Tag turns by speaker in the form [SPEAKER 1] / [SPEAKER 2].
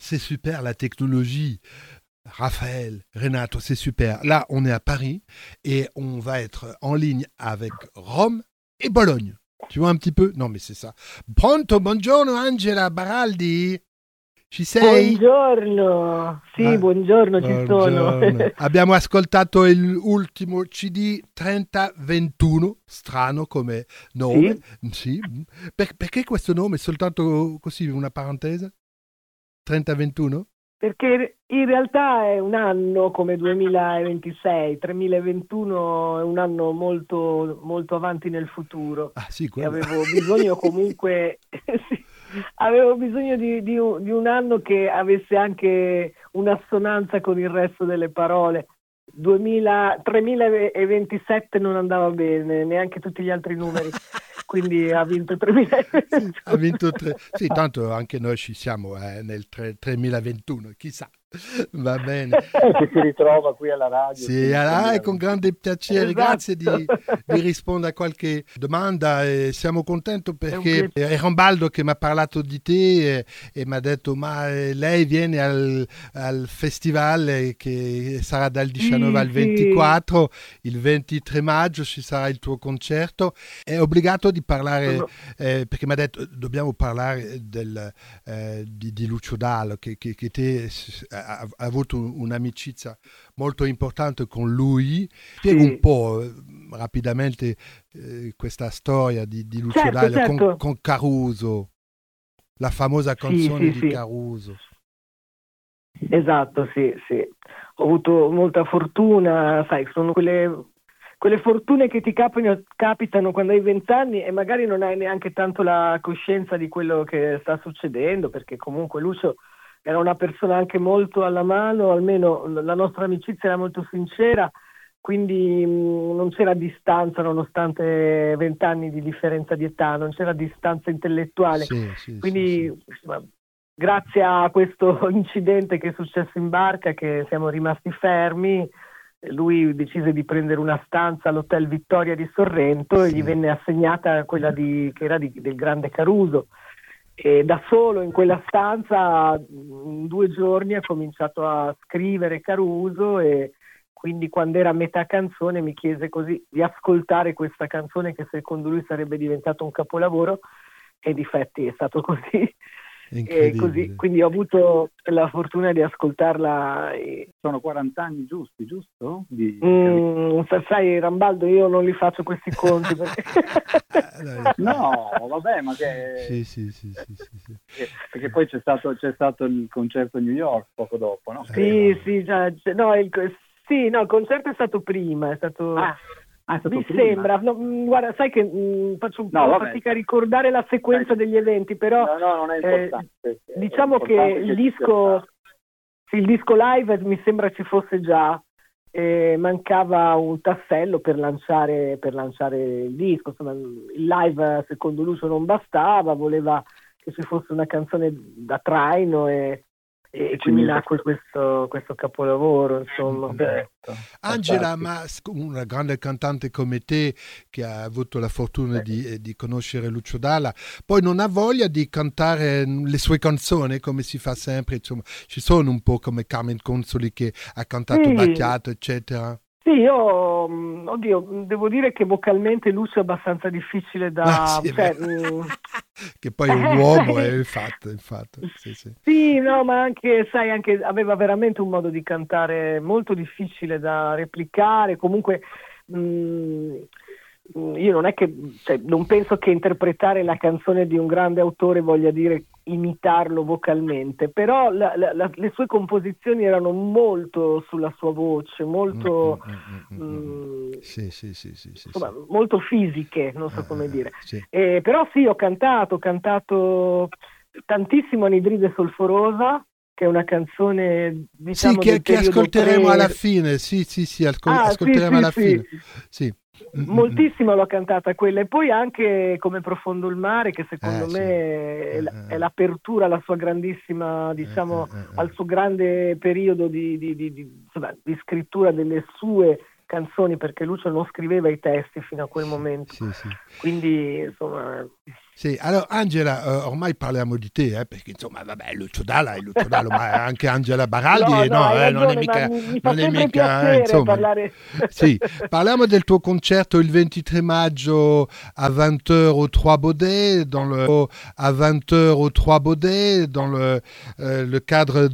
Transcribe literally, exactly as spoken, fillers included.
[SPEAKER 1] c'est super la technologie. Raphaël, Renato, c'est super. Là, on est à Paris et on va être en ligne avec Rome et Bologne. Tu vois un petit peu? Non, mais c'est ça. Pronto, buongiorno Angela Baraldi. Ci sei?
[SPEAKER 2] Buongiorno, sì,
[SPEAKER 1] Ah,
[SPEAKER 2] buongiorno, ci sono.
[SPEAKER 1] buongiorno. Abbiamo ascoltato l'ultimo C D trenta ventuno, strano come nome.
[SPEAKER 2] Sì,
[SPEAKER 1] Sì. Per- perché questo nome? Soltanto così, una parentesi? trenta ventuno?
[SPEAKER 2] perché in realtà è un anno come duemilaventisei, tremilaventuno è un anno molto, molto avanti nel futuro
[SPEAKER 1] Ah sì,
[SPEAKER 2] e
[SPEAKER 1] quello.
[SPEAKER 2] avevo bisogno comunque, sì, avevo bisogno di, di un, di un anno che avesse anche un'assonanza con il resto delle parole. duemila, tremilaventisette non andava bene, neanche tutti gli altri numeri, quindi ha vinto tremilaventuno.
[SPEAKER 1] Ha vinto tre. Sì, tanto anche noi ci siamo eh, nel tre- tremilaventuno, chissà. Va bene.
[SPEAKER 3] Eh, ci si ritrova qui alla radio.
[SPEAKER 1] Sì,
[SPEAKER 3] Sì,
[SPEAKER 1] allora, è con
[SPEAKER 3] tremilaventi.
[SPEAKER 1] grande piacere, grazie di,
[SPEAKER 2] Esatto.
[SPEAKER 1] di rispondere a qualche domanda. E siamo contenti
[SPEAKER 2] È un
[SPEAKER 1] perché
[SPEAKER 2] piacere.
[SPEAKER 1] è Rambaldo che mi ha parlato di te e, e mi ha detto ma eh, lei viene al, al festival eh, che sarà dal diciannove
[SPEAKER 2] Sì,
[SPEAKER 1] al
[SPEAKER 2] sì,
[SPEAKER 1] ventiquattro, il ventitré maggio ci sarà il tuo concerto. È obbligato di parlare
[SPEAKER 2] sono...
[SPEAKER 1] eh, perché mi ha detto dobbiamo parlare del, eh, di, di Lucio Dalla che, che, che te s- ha, ha avuto un'amicizia molto importante con lui. Spiega un
[SPEAKER 2] Sì.
[SPEAKER 1] po' eh, rapidamente eh, questa storia di, di Lucio
[SPEAKER 2] Certo,
[SPEAKER 1] Dalla con,
[SPEAKER 2] certo.
[SPEAKER 1] con Caruso, la famosa
[SPEAKER 2] Sì,
[SPEAKER 1] canzone
[SPEAKER 2] sì,
[SPEAKER 1] di
[SPEAKER 2] sì.
[SPEAKER 1] Caruso.
[SPEAKER 2] Esatto, sì, sì. Ho avuto molta fortuna, sai, sono quelle, quelle fortune che ti capitano, capitano quando hai vent'anni e magari non hai neanche tanto la coscienza di quello che sta succedendo, perché comunque Lucio era una persona anche molto alla mano, almeno la nostra amicizia era molto sincera, quindi mh, non c'era distanza, nonostante vent'anni di differenza di età, non c'era distanza intellettuale.
[SPEAKER 1] Sì, sì, sì,
[SPEAKER 2] Quindi,
[SPEAKER 1] sì.
[SPEAKER 2] insomma, grazie a questo incidente che è successo in barca, che siamo rimasti fermi, lui decise di prendere una stanza all'Hotel Vittoria di Sorrento e gli
[SPEAKER 1] Sì.
[SPEAKER 2] venne assegnata quella di, che era di- del grande Caruso. E da solo in quella stanza, in due giorni, ha cominciato a scrivere Caruso e quindi quando era a metà canzone mi chiese così di ascoltare questa canzone che secondo lui sarebbe diventato un capolavoro e difatti è stato così. E così,
[SPEAKER 1] Incredibile.
[SPEAKER 2] quindi ho avuto la fortuna di ascoltarla. E...
[SPEAKER 3] Sono quaranta anni giusti, giusto? Di...
[SPEAKER 2] Mm, sai, Rambaldo, io non li faccio questi conti perché...
[SPEAKER 1] Allora,
[SPEAKER 3] No, vabbè, ma che...
[SPEAKER 1] sì, sì, sì, sì, sì, sì.
[SPEAKER 3] Perché poi c'è stato, c'è stato il concerto a New York poco dopo, no? Credo.
[SPEAKER 2] Sì, sì, già, già- no, il, sì, no, il concerto è stato prima, è stato...
[SPEAKER 3] Ah, ah, è stato
[SPEAKER 2] Mi
[SPEAKER 3] prima.
[SPEAKER 2] sembra, no, mm, guarda, sai che mm, faccio un
[SPEAKER 3] No,
[SPEAKER 2] po'
[SPEAKER 3] vabbè.
[SPEAKER 2] fatica a ricordare la sequenza
[SPEAKER 3] Dai.
[SPEAKER 2] degli eventi, però
[SPEAKER 3] No, no, non è
[SPEAKER 2] eh,
[SPEAKER 3] importante.
[SPEAKER 2] diciamo
[SPEAKER 3] È
[SPEAKER 2] che
[SPEAKER 3] importante
[SPEAKER 2] il
[SPEAKER 3] che ci sia
[SPEAKER 2] disco,
[SPEAKER 3] stato.
[SPEAKER 2] sì, il disco live mi sembra ci fosse già, eh, mancava un tassello per lanciare, per lanciare il disco, insomma, il live secondo Lucio non bastava, voleva che ci fosse una canzone da traino e, e
[SPEAKER 3] E
[SPEAKER 2] quindi
[SPEAKER 3] quindi-
[SPEAKER 2] nacque questo, questo capolavoro, insomma.
[SPEAKER 3] Certo.
[SPEAKER 1] Angela,
[SPEAKER 3] Infatti.
[SPEAKER 1] ma s- una grande cantante come te che ha avuto la fortuna di, eh, di conoscere Lucio Dalla, poi non ha voglia di cantare mm, le sue canzoni come si fa sempre, insomma, ci sono un po' come Carmen Consoli che ha cantato
[SPEAKER 2] Sì,
[SPEAKER 1] Battiato, eccetera.
[SPEAKER 2] sì, io, mh, oddio, mh, devo dire che vocalmente Lucio è abbastanza difficile
[SPEAKER 1] Ah,
[SPEAKER 2] da...
[SPEAKER 1] sì, è
[SPEAKER 2] Cioè,
[SPEAKER 1] vero.
[SPEAKER 2] mh,
[SPEAKER 1] Che poi è un
[SPEAKER 2] eh,
[SPEAKER 1] uomo, è
[SPEAKER 2] sai,
[SPEAKER 1] il fatto, il fatto, sì, sì.
[SPEAKER 2] sì, no, ma anche, sai, anche aveva veramente un modo di cantare molto difficile da replicare, comunque mh, mh, io non è che, cioè, non penso che interpretare la canzone di un grande autore voglia dire imitarlo vocalmente, però la- la- la- le sue composizioni erano molto sulla sua voce,
[SPEAKER 1] Mm, mm,
[SPEAKER 2] molto,
[SPEAKER 1] mm, mm, mm, mm, mm.
[SPEAKER 2] mh,
[SPEAKER 1] Sì, sì, sì, sì, sì, sì.
[SPEAKER 2] insomma, molto fisiche, non
[SPEAKER 1] Ah,
[SPEAKER 2] so
[SPEAKER 1] ah,
[SPEAKER 2] come
[SPEAKER 1] ah,
[SPEAKER 2] dire.
[SPEAKER 1] sì.
[SPEAKER 2] Eh, però sì, ho cantato, ho cantato tantissimo Anidride Solforosa, che è una canzone,
[SPEAKER 1] Sì,
[SPEAKER 2] diciamo,
[SPEAKER 1] che,
[SPEAKER 2] del
[SPEAKER 1] che
[SPEAKER 2] periodo
[SPEAKER 1] ascolteremo alla
[SPEAKER 2] pre...
[SPEAKER 1] fine, sì, sì, sì, ascol-
[SPEAKER 2] Ah, sì,
[SPEAKER 1] ascolteremo
[SPEAKER 2] sì,
[SPEAKER 1] alla
[SPEAKER 2] sì,
[SPEAKER 1] fine. Sì. Mm, mm, mm.
[SPEAKER 2] moltissimo l'ho cantata quella. E poi anche Come profondo il mare, che secondo
[SPEAKER 1] Eh,
[SPEAKER 2] me
[SPEAKER 1] sì.
[SPEAKER 2] è,
[SPEAKER 1] Eh,
[SPEAKER 2] l- è
[SPEAKER 1] eh,
[SPEAKER 2] l'apertura alla sua grandissima,
[SPEAKER 1] eh, eh,
[SPEAKER 2] diciamo,
[SPEAKER 1] eh, eh.
[SPEAKER 2] al suo grande periodo di, di- di- di- insomma, di scrittura delle sue canzoni, perché Lucio non scriveva i testi fino a quel
[SPEAKER 1] Sì,
[SPEAKER 2] momento.
[SPEAKER 1] sì, sì.
[SPEAKER 2] Quindi, insomma...
[SPEAKER 1] Sì, allora Angela, eh, ormai parliamo di te, eh, perché insomma, vabbè, Lucio Dalla è Lucio Dalla, ma anche Angela Baraldi,
[SPEAKER 2] No,
[SPEAKER 1] eh,
[SPEAKER 2] no,
[SPEAKER 1] no,
[SPEAKER 2] hai
[SPEAKER 1] eh, non è
[SPEAKER 2] ragione,
[SPEAKER 1] mica,
[SPEAKER 2] ma mi, mi fa
[SPEAKER 1] non è
[SPEAKER 2] sempre
[SPEAKER 1] mica, eh,
[SPEAKER 2] piacere
[SPEAKER 1] insomma.
[SPEAKER 2] parlare.
[SPEAKER 1] Sì, parliamo del tuo concerto il ventitré maggio à vingt heures au Trois Baudets, dans le, à vingt heures au Trois Baudets, dans le, euh, le cadre